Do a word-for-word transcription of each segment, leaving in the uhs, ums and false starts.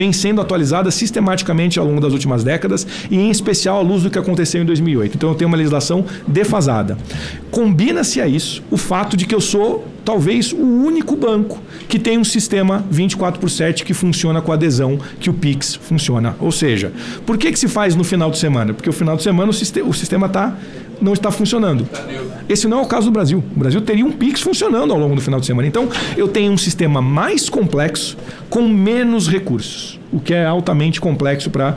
vem sendo atualizada sistematicamente ao longo das últimas décadas e em especial à luz do que aconteceu em dois mil e oito. Então eu tenho uma legislação defasada. Combina-se a isso o fato de que eu sou talvez o único banco que tem um sistema vinte e quatro por sete que funciona com a adesão que o Pix funciona. Ou seja, por que que se faz no final de semana? Porque o final de semana o sistema, o sistema tá, não está funcionando. Esse não é o caso do Brasil. O Brasil teria um Pix funcionando ao longo do final de semana. Então, eu tenho um sistema mais complexo com menos recursos, o que é altamente complexo para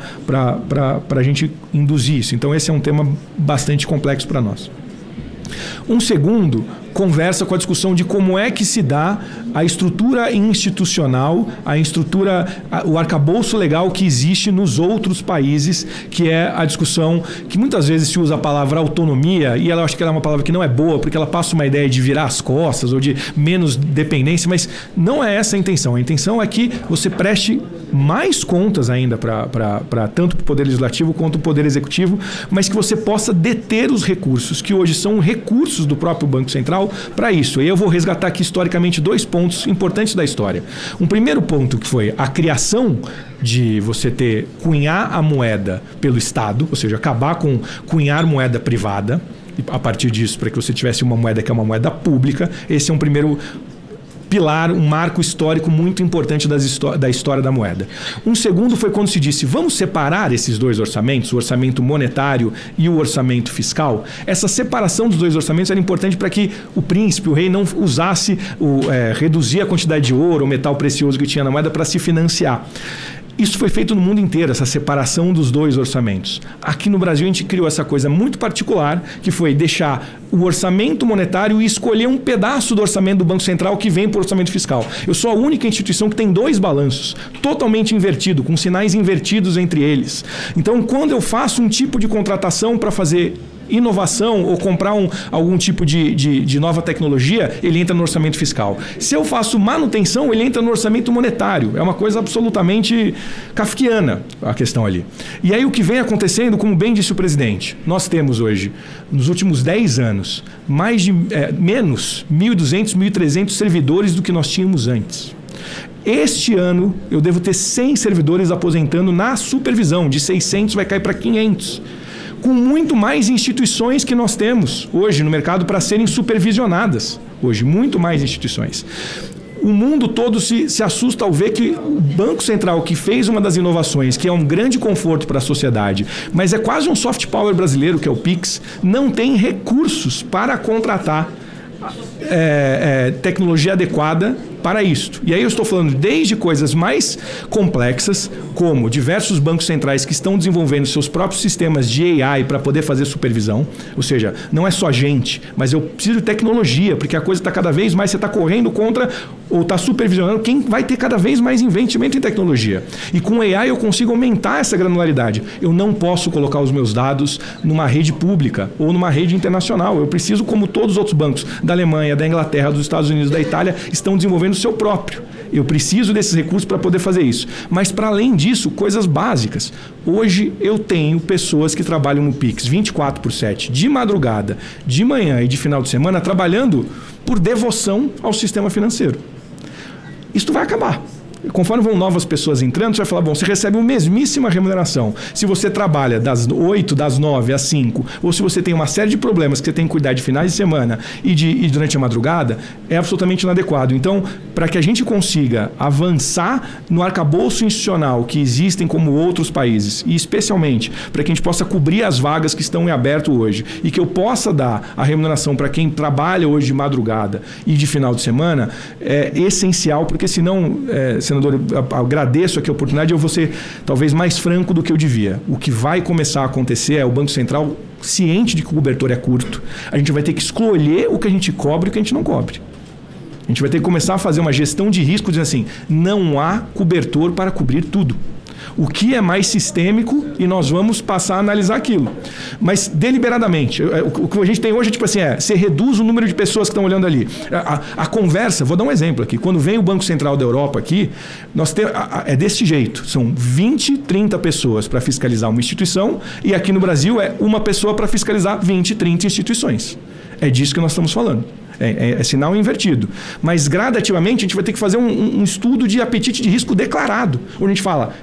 a gente induzir isso. Então, esse é um tema bastante complexo para nós. Um segundo conversa com a discussão de como é que se dá a estrutura institucional, a estrutura, o arcabouço legal que existe nos outros países, que é a discussão que muitas vezes se usa a palavra autonomia, e ela, eu acho que ela é uma palavra que não é boa, porque ela passa uma ideia de virar as costas ou de menos dependência, mas não é essa a intenção. A intenção é que você preste mais contas ainda para tanto para o Poder Legislativo quanto o Poder Executivo, mas que você possa deter os recursos, que hoje são recursos do próprio Banco Central, para isso. E eu vou resgatar aqui historicamente dois pontos importantes da história. Um primeiro ponto que foi a criação de você ter cunhar a moeda pelo Estado, ou seja, acabar com cunhar moeda privada, e a partir disso, para que você tivesse uma moeda que é uma moeda pública. Esse é um primeiro pilar, um marco histórico muito importante das, da história da moeda. Um segundo foi quando se disse, vamos separar esses dois orçamentos, o orçamento monetário e o orçamento fiscal. Essa separação dos dois orçamentos era importante para que o príncipe, o rei, não usasse, o, é, reduzir a quantidade de ouro ou metal precioso que tinha na moeda para se financiar. Isso foi feito no mundo inteiro, essa separação dos dois orçamentos. Aqui no Brasil a gente criou essa coisa muito particular, que foi deixar o orçamento monetário e escolher um pedaço do orçamento do Banco Central que vem para o orçamento fiscal. Eu sou a única instituição que tem dois balanços, totalmente invertido, com sinais invertidos entre eles. Então, quando eu faço um tipo de contratação para fazer inovação ou comprar um, algum tipo de, de, de nova tecnologia, ele entra no orçamento fiscal. Se eu faço manutenção, ele entra no orçamento monetário. É uma coisa absolutamente kafkiana a questão ali. E aí o que vem acontecendo, como bem disse o presidente, nós temos hoje, nos últimos dez anos, mais de, é, menos mil e duzentos, mil e trezentos servidores do que nós tínhamos antes. Este ano eu devo ter cem servidores aposentando na supervisão, de seiscentos vai cair para quinhentos. Com muito mais instituições que nós temos hoje no mercado para serem supervisionadas. Hoje, muito mais instituições. O mundo todo se, se assusta ao ver que o Banco Central, que fez uma das inovações, que é um grande conforto para a sociedade, mas é quase um soft power brasileiro, que é o Pix, não tem recursos para contratar é, é, tecnologia adequada para isto. E aí eu estou falando desde coisas mais complexas, como diversos bancos centrais que estão desenvolvendo seus próprios sistemas de A I para poder fazer supervisão, ou seja, não é só gente, mas eu preciso de tecnologia, porque a coisa está cada vez mais, você está correndo contra ou está supervisionando quem vai ter cada vez mais investimento em tecnologia. E com A I eu consigo aumentar essa granularidade. Eu não posso colocar os meus dados numa rede pública ou numa rede internacional. Eu preciso, como todos os outros bancos da Alemanha, da Inglaterra, dos Estados Unidos, da Itália, estão desenvolvendo o seu próprio. Eu preciso desses recursos para poder fazer isso. Mas, para além disso, coisas básicas. Hoje eu tenho pessoas que trabalham no Pix vinte e quatro por sete, de madrugada, de manhã e de final de semana, trabalhando por devoção ao sistema financeiro. Isso vai acabar. Conforme vão novas pessoas entrando, você vai falar, bom, você recebe uma mesmíssima remuneração. Se você trabalha das oito, das nove às cinco, ou se você tem uma série de problemas que você tem que cuidar de finais de semana e, de, e durante a madrugada, é absolutamente inadequado. Então, para que a gente consiga avançar no arcabouço institucional que existem como outros países, e especialmente para que a gente possa cobrir as vagas que estão em aberto hoje, e que eu possa dar a remuneração para quem trabalha hoje de madrugada e de final de semana, é essencial, porque senão... É, senador, eu agradeço aqui a oportunidade, eu vou ser talvez mais franco do que eu devia. O que vai começar a acontecer é o Banco Central, ciente de que o cobertor é curto, a gente vai ter que escolher o que a gente cobre e o que a gente não cobre. A gente vai ter que começar a fazer uma gestão de risco, dizendo assim, não há cobertor para cobrir tudo. O que é mais sistêmico e nós vamos passar a analisar aquilo. Mas deliberadamente. O que a gente tem hoje é tipo assim, é, você reduz o número de pessoas que estão olhando ali. A, a, a conversa, vou dar um exemplo aqui. Quando vem o Banco Central da Europa aqui, nós tem, a, a, é desse jeito. São vinte, trinta pessoas para fiscalizar uma instituição e aqui no Brasil é uma pessoa para fiscalizar vinte, trinta instituições. É disso que nós estamos falando. É, é, é sinal invertido. Mas gradativamente a gente vai ter que fazer um, um estudo de apetite de risco declarado, onde a gente fala,